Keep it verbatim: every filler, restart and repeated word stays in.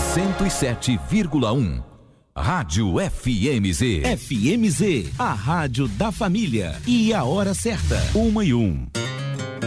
cento e sete vírgula um. Rádio F M Z. F M Z, a rádio da família. E a hora certa, uma e um.